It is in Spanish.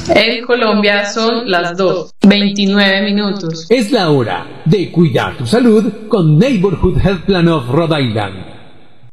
En Colombia son las 2:29. Es la hora de cuidar tu salud con Neighborhood Health Plan of Rhode Island.